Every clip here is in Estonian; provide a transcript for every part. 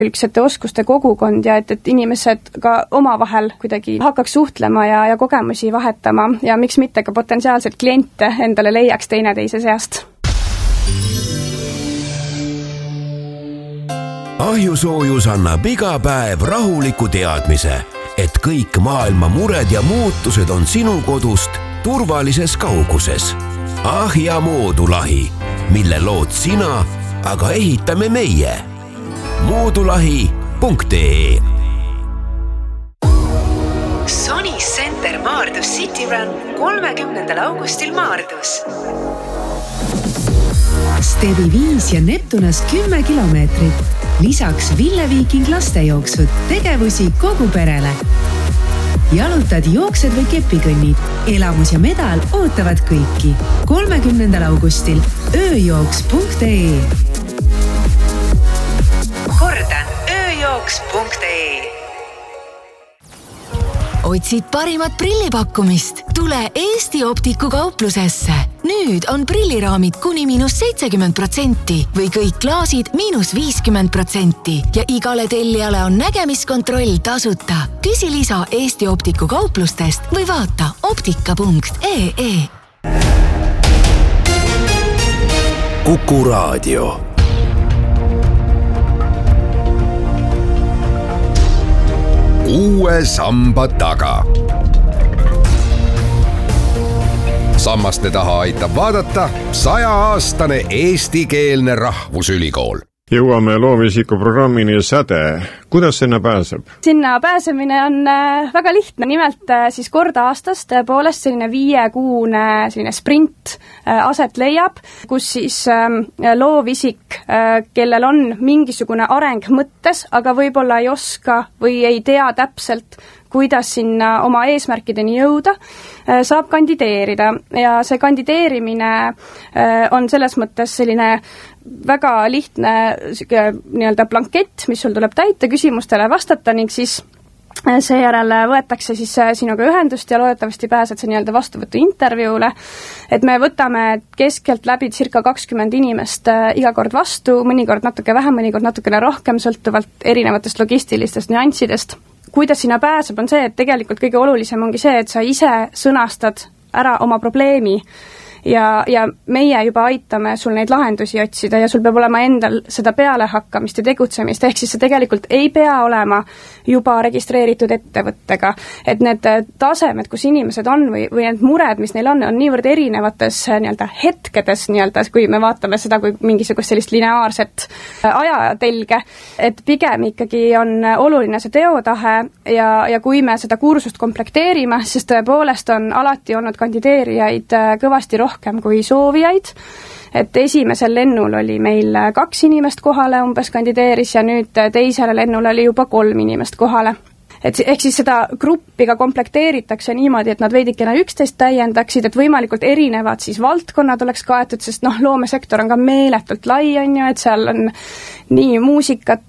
üldsete oskuste kogukond ja et inimesed ka omavahel kuidagi hakkaks suhtlema ja kogemusi vahetama ja miks mitte ka potentsiaalselt kliente endale leiaks teineteise seast. Ahjusoojus annab iga päev rahuliku teadmise, et kõik maailma mured ja muutused on sinu kodust turvalises kauguses. Ahja moodulahi, mille lood sina, aga ehitame meie. moodulahi.ee Sony Center Maardus City Run 30. augustil Maardus. Stevi 5 ja Neptunas 10 kilomeetrit. Lisaks Ville Viiking lastejooksud, tegevusi kogu perele. Jalutad, jooksed või kepikõnnid. Elamus ja medal ootavad kõiki. 30. augustil ööjooks.ee Kordan, ööjooks.ee Otsid parimat prillipakkumist? Tule Eesti Optiku kauplusesse. Nüüd on prilliraamid kuni -70% või kõik klaasid -50% ja igale tellijale on nägemiskontroll tasuta. Küsi lisa Eesti Optiku kauplustest või vaata optika.ee. Kuku Raadio. Uue samba taga. Sammaste taha aitab vaadata 100-aastane eestikeelne rahvusülikool. Jõuame loovisiku programmini Säde. Kuidas sinna pääseb? Sinna pääsemine on väga lihtne. Nimelt siis kord aastas tõepoolest selline 5-kuune selline sprint aset leiab, kus siis loovisik, kellel on mingisugune areng mõttes, aga võib-olla ei oska või ei tea täpselt, kuidas sinna oma eesmärkideni jõuda, saab kandideerida ja see kandideerimine on selles mõttes selline väga lihtne nii-öelda blankett, mis sul tuleb täita, küsimustele vastata ning siis seejärel võetakse siis sinuga ühendust ja loodetavasti pääsed sa nii-öelda vastuvõtu intervjuule. Et me võtame keskelt läbi circa 20 inimest iga kord vastu, mõnikord natuke vähem, mõnikord natukene rohkem, sõltuvalt erinevatest logistilistest nüanssidest. Kuidas sinna pääseb on see, et tegelikult kõige olulisem ongi see, et sa ise sõnastad ära oma probleemi ja meie juba aitame sul neid lahendusi otsida ja sul peab olema endal seda pealehakkamist ja tegutsemist, ehk siis see tegelikult ei pea olema juba registreeritud ettevõttega. Et need tasemed, kus inimesed on või need mured, mis neil on niivõrd erinevates nii-öelda hetkedes, nii-öelda, kui me vaatame seda kui mingisugust sellist lineaarset ajatelge, et pigem ikkagi on oluline see teotahe ja kui me seda kursust komplekteerime, siis tõepoolest on alati olnud kandideerijaid kõvasti rohkem kui soovijaid, et esimesel lennul oli meil 2 inimest kohale umbes kandideeris ja nüüd teisele lennul oli juba 3 inimest kohale. Et ehk siis seda gruppi ka komplekteeritakse niimoodi, et nad veidikene üksteist täiendaksid, et võimalikult erinevad siis valdkonnad oleks kaetud, sest loomesektor on ka meeletult lai, on ju, et seal on nii muusikat,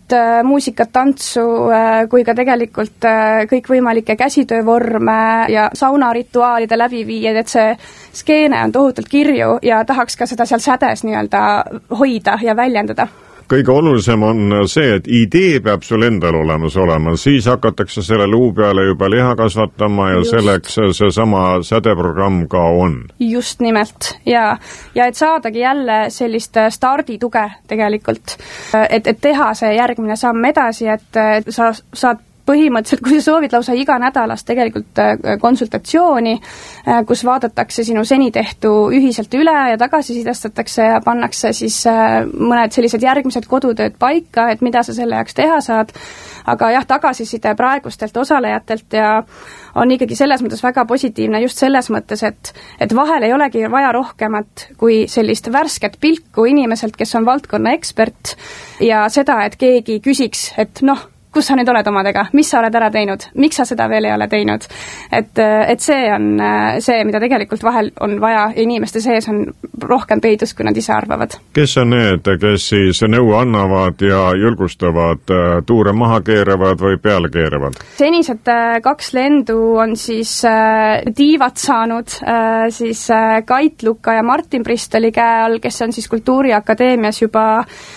tantsu kui ka tegelikult kõikvõimalikke käsitöövorme ja saunarituaalide läbiviijad, et see skeene on tohutult kirju ja tahaks ka seda seal sädes nii-öelda hoida ja väljendada. Kõige olulisem on see, et idee peab sul endal olemas olema, siis hakatakse selle luu peale juba liha kasvatama ja selleks see sama sädeprogramm ka on. Just nimelt, ja et saadagi jälle sellist stardituge tegelikult, et teha see järgmine samm edasi, et sa saad põhimõtteliselt, kui sa soovid lausa iga nädalast tegelikult konsultatsiooni, kus vaadatakse sinu seni tehtu ühiselt üle ja tagasisidestatakse ja pannakse siis mõned sellised järgmised kodutööd paika, et mida sa selle jaoks teha saad. Aga jah, tagasiside praegustelt osalejatelt ja on ikkagi selles mõttes väga positiivne just selles mõttes, et vahel ei olegi vaja rohkemat kui sellist värsket pilku inimeselt, kes on valdkonna ekspert ja seda, et keegi küsiks, et kus sa nüüd oled omadega, mis sa oled ära teinud, miks sa seda veel ei ole teinud. Et see on see, mida tegelikult vahel on vaja ja inimeste sees on rohkem peidus, kui nad ise arvavad. Kes on need, kes siis nõu annavad ja julgustavad, tuure maha keeravad või peale keeravad? Senised 2 lendu on siis tiivad saanud siis Kait Luka ja Martin Bristoli käe all, kes on siis Kultuuriakadeemias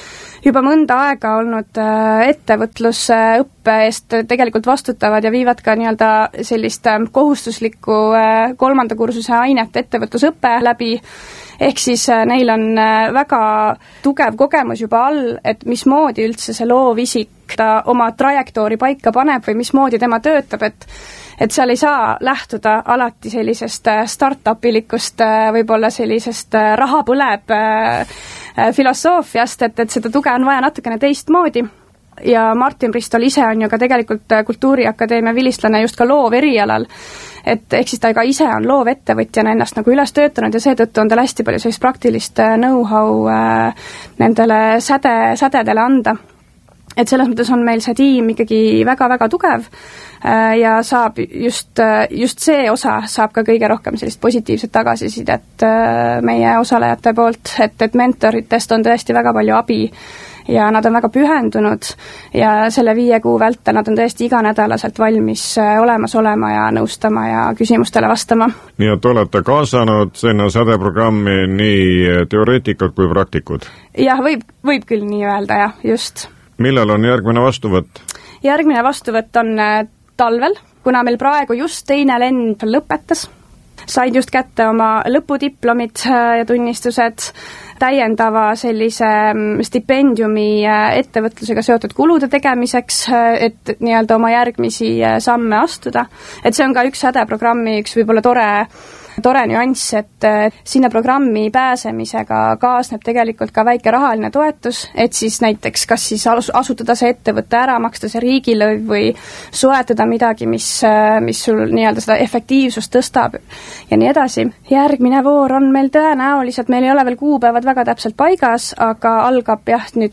juba mõnda aega olnud ettevõtlusõppe eest tegelikult vastutavad ja viivad ka nii-öelda sellist kohustuslikku 3. kursuse ainet ettevõtlusõppe läbi. Ehk siis neil on väga tugev kogemus juba all, et mismoodi üldse see loovisik ta oma trajektoori paika paneb või mismoodi tema töötab, et seal ei saa lähtuda alati sellisest start-upilikust võib-olla sellisest raha põleb filosoofiast, et seda tuge on vaja natukene teistmoodi. Ja Martin Bristol ise on ju ka tegelikult Kultuuriakadeemia vilistlane just ka loov erialal, et ehk siis ta ka ise on loovettevõtjana ennast nagu üles töötanud ja seetõttu on tal hästi palju sellist praktilist know-how nendele sädedele anda. Et selles mõttes on meil see tiim ikkagi väga-väga tugev ja saab just see osa saab ka kõige rohkem sellist positiivset tagasisidet meie osalejate poolt, et mentoritest on tõesti väga palju abi ja nad on väga pühendunud ja selle 5 kuu vältel nad on tõesti iganädalaselt valmis olemas olema ja nõustama ja küsimustele vastama. Nii et olete kaasanud sinna sädeprogrammi nii teoreetikud kui praktikud? Jah, võib küll nii öelda, jah, just. Millal on järgmine vastuvõtt? Järgmine vastuvõtt on talvel, kuna meil praegu just 2. lend lõpetas. Said just kätte oma lõpudiplomid ja tunnistused, täiendava sellise stipendiumi ettevõtlusega seotud kulude tegemiseks, et nii-öelda oma järgmisi samme astuda. Et see on ka üks sädeprogrammi, üks võib-olla tore nüanss, et sinna programmi pääsemisega kaasneb tegelikult ka väike rahaline toetus, et siis näiteks kas siis asutada see ettevõtte ära, maksta see riigilõiv või soetada midagi, mis sul nii-öelda seda efektiivsust tõstab ja nii edasi. Järgmine voor on meil tõenäoliselt, meil ei ole veel kuupäevad väga täpselt paigas, aga algab jah nüüd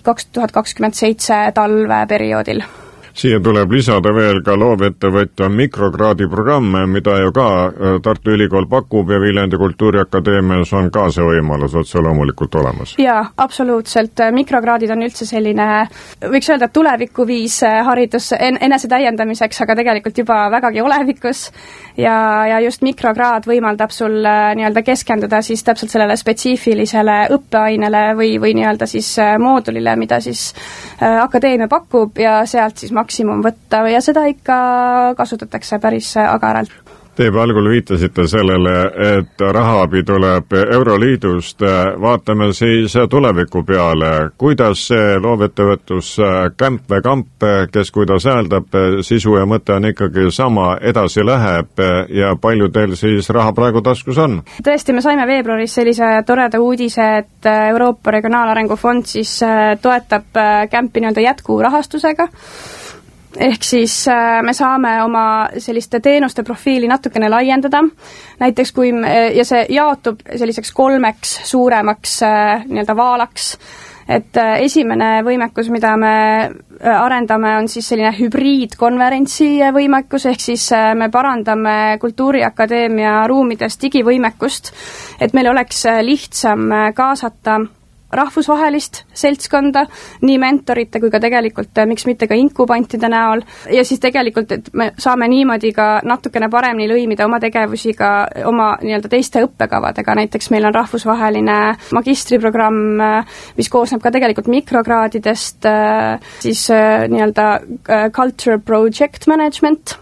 2027 talveperioodil. Siia tuleb lisada veel ka loovettevõtja mikrokraadi programme, mida ju ka Tartu Ülikool pakub ja Viljandi Kultuuriakadeemias on ka see võimalus otse loomulikult olemas. Jaa, absoluutselt. Mikrokraadid on üldse selline, võiks öelda, tulevikuviis haridus enese täiendamiseks, aga tegelikult juba vägagi olevikus ja just mikrokraad võimaldab sul nii-öelda keskenduda siis täpselt sellele spetsiifilisele õppeainele või nii-öelda siis moodulile, mida siis akadeemia pakub ja sealt siis maksimum võtta ja seda ikka kasutatakse päris agaralt. Te algul viitasite sellele, et rahaabi tuleb Euroliidust. Vaatame siis tuleviku peale. Kuidas see loovettevõtlus kämp või kamp, kes kuidas hääldab, sisu ja mõte on ikkagi sama, edasi läheb ja palju teil siis raha praegu taskus on? Tõesti, me saime veebruaris sellise toreda uudise, et Euroopa Regionaalarengu Fond siis toetab kämpi nii-öelda jätkurahastusega. Ehk siis me saame oma selliste teenuste profiili natukene laiendada, näiteks kui, ja see jaotub selliseks 3 suuremaks nii-öelda vaalaks, et esimene võimekus, mida me arendame, on siis selline hübriidkonverentsi võimekus, ehk siis me parandame Kultuuriakadeemia ruumides digivõimekust, et meil oleks lihtsam kaasata rahvusvahelist seltskonda, nii mentorite kui ka tegelikult, miks mitte ka inkubantide näol. Ja siis tegelikult, et me saame niimoodi ka natukene paremini lõimida oma tegevusi ka oma nii-öelda teiste õppekavadega. Näiteks meil on rahvusvaheline magistriprogramm, mis koosneb ka tegelikult mikrokraadidest, siis nii-öelda Culture Project Management,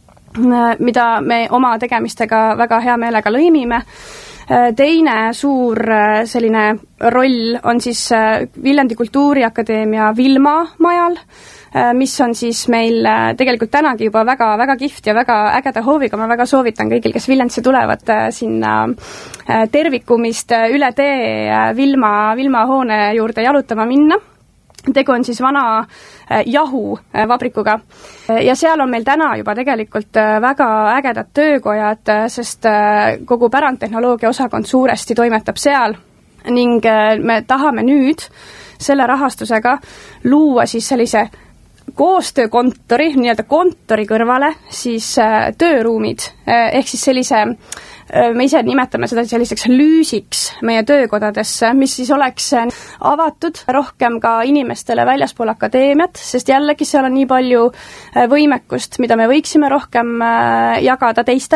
mida me oma tegemistega väga hea meelega lõimime. Teine suur selline roll on siis Viljandi Kultuuriakadeemia Vilma majal, mis on siis meil tegelikult tänagi juba väga kihvt ja väga ägeda hooviga. Ma väga soovitan kõigil, kes Viljandisse tulevad, sinna tervikumist üle tee Vilma hoone juurde jalutama minna. Tegu on siis vana jahuvabrikuga ja seal on meil täna juba tegelikult väga ägedad töökojad, sest kogu pärandtehnoloogia osakond suuresti toimetab seal ning me tahame nüüd selle rahastusega luua siis sellise koostöökontori, nii-öelda kontori kõrvale siis tööruumid, ehk siis sellise, me ise nimetame seda selliseks lüüsiks meie töökodadesse, mis siis oleks avatud rohkem ka inimestele väljaspool akadeemiat, sest jällegi seal on nii palju võimekust, mida me võiksime rohkem jagada teistega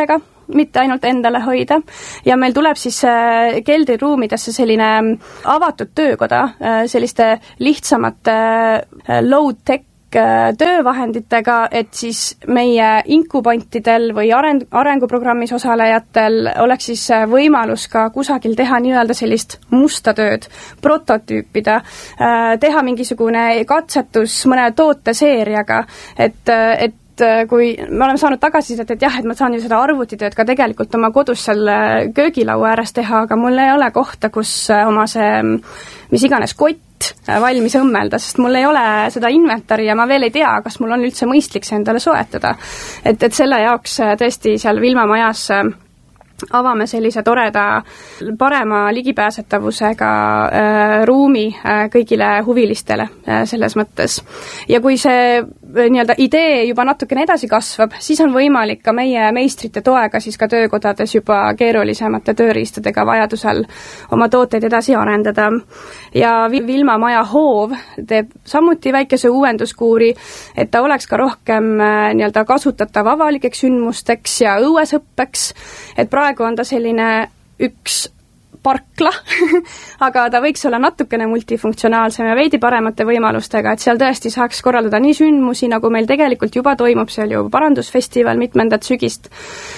mitte ainult endale hoida. Ja meil tuleb siis keldriruumidesse selline avatud töökoda selliste lihtsamate low-tech töövahenditega, et siis meie inkubantidel või arenguprogrammis osalejatel oleks siis võimalus ka kusagil teha nii-öelda sellist musta tööd, prototüüpida, teha mingisugune katsetus mõne tooteseeriaga, et kui me oleme saanud tagasisidet, et jah, et ma saan ju seda arvutitööd ka tegelikult oma kodus seal köögilaua ääres teha, aga mul ei ole kohta, kus oma see mis iganes kott valmis õmmelda, sest mul ei ole seda inventari ja ma veel ei tea, kas mul on üldse mõistlik see endale soetada. Et selle jaoks tõesti seal Vilma majas avame sellise toreda, parema ligipääsetavusega ruumi kõigile huvilistele selles mõttes. Ja kui see nii-öelda idee juba natukene edasi kasvab, siis on võimalik ka meie meistrite toega siis ka töökodades juba keerulisemate tööriistadega vajadusel oma tooteid edasi arendada. Ja Vilma maja hoov teeb samuti väikese uuenduskuuri, et ta oleks ka rohkem nii-öelda kasutatav avalikeks sündmusteks ja õuesõppeks, et praegu on ta selline üks parkla, aga ta võiks olla natukene multifunktsionaalsem ja veidi paremate võimalustega, et seal tõesti saaks korraldada nii sündmusi, nagu meil tegelikult juba toimub seal ju parandusfestival mitmendat sügist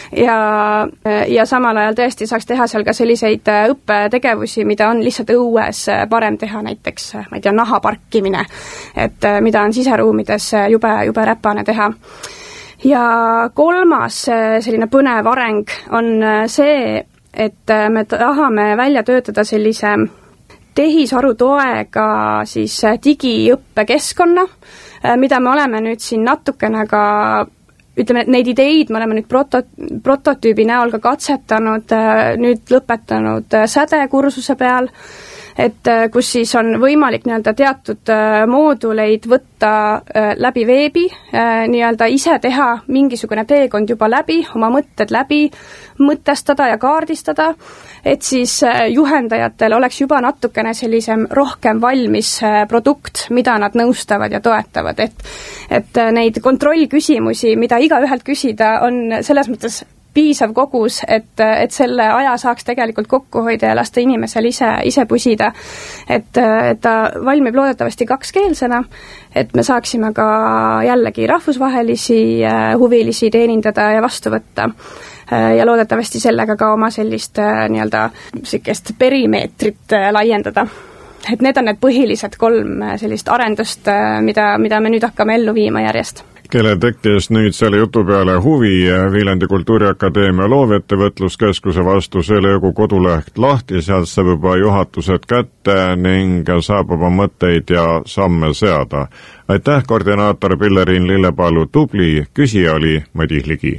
ja samal ajal tõesti saaks teha seal ka selliseid õppetegevusi, mida on lihtsalt õues parem teha, näiteks, ma ei tea, naha parkimine, et mida on siseruumides jube räpane teha. Ja kolmas selline põnev areng on see, et me tahame välja töötada sellise tehisaru toega siis digiõppekeskkonna, mida me oleme nüüd siin natukene ka, ütleme, neid ideid me oleme nüüd prototüübi näol ka katsetanud, nüüd lõpetanud sädekursuse peal, et kus siis on võimalik nii-öelda teatud mooduleid võtta läbi veebi, nii-öelda ise teha mingisugune teekond juba läbi, oma mõtted läbi mõtestada ja kaardistada, et siis juhendajatel oleks juba natukene sellisem rohkem valmis produkt, mida nad nõustavad ja toetavad, et neid kontrollküsimusi, mida igaühelt küsida, on selles mõttes piisav kogus, et selle aja saaks tegelikult kokku hoida ja lasta inimesel ise pusida. Et ta valmib loodetavasti kakskeelsena, et me saaksime ka jällegi rahvusvahelisi huvilisi teenindada ja vastu võtta. Ja loodetavasti sellega ka oma sellist nii-öelda sellist perimeetrit laiendada. Et need on need põhilised 3 sellist arendust, mida me nüüd hakkame ellu viima järjest. Kelle tekkis nüüd selle jutu peale huvi Viljandi Kultuuriakadeemia loovettevõtluskeskuse vastu, see löögu koduleht lahti, sealt saab juba juhatused kätte ning saab oma mõtteid ja samme seada. Aitäh, koordinaator Pilleriin Lillepalu, tubli küsija oli Madis Ligi.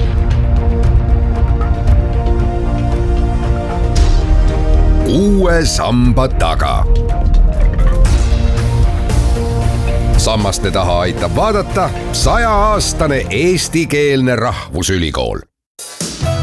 Uue samba taga. Sammaste taha aitab vaadata 100-aastane eestikeelne rahvusülikool.